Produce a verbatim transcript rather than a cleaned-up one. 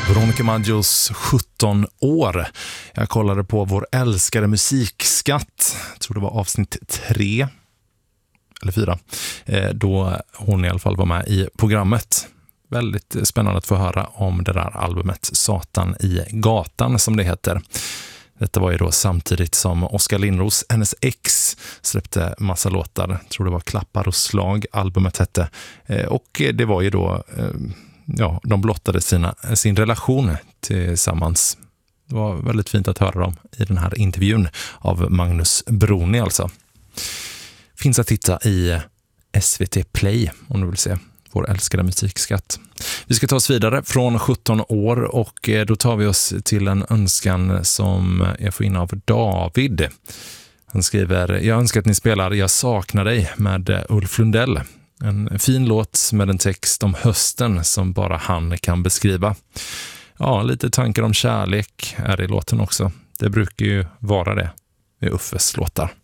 Veronica Maggios sjutton år. Jag kollade på vår älskade musikskatt. Jag tror det var avsnitt tre eller fyra. Då hon i alla fall var med i programmet. Väldigt spännande att få höra om det där albumet Satan i gatan som det heter. Detta var ju då samtidigt som Oskar Lindros, hennes ex, släppte massa låtar. Jag tror det var Klappar och slag albumet hette. Och det var ju då... Ja, de blottade sina, sin relation tillsammans. Det var väldigt fint att höra dem i den här intervjun av Magnus Broni alltså. Finns att titta i S V T Play om du vill se vår älskade musikskatt. Vi ska ta oss vidare från sjutton år och då tar vi oss till en önskan som jag får in av David. Han skriver: jag önskar att ni spelar Jag saknar dig med Ulf Lundell. En fin låt med en text om hösten som bara han kan beskriva. Ja, lite tankar om kärlek är i låten också. Det brukar ju vara det i Uffes låtar.